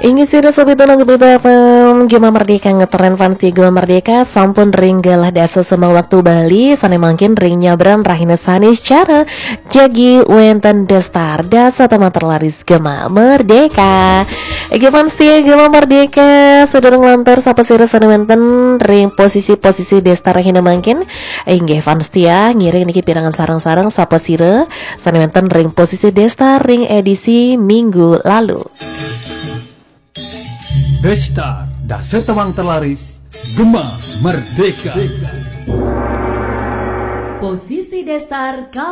Inggih sira sobi tulung gebita Gema Merdeka ngetren fanti Gema Merdeka sampun ringgalah dasa semua waktu Bali sane mangkin ring nyabran rahina sanis cara jagi wenten destar dasa teman terlaris Gema Merdeka. Gema setia Gema Merdeka sedurung lantar sapa sira sane wenten ring posisi-posisi destar rahina mangkin. Inggih fan setia ngiring niki pirangan sarang-sarang sapa sira sane wenten ring posisi destar ring edisi minggu lalu. Destar dasa tewang terlaris Gema Merdeka. Posisi Destar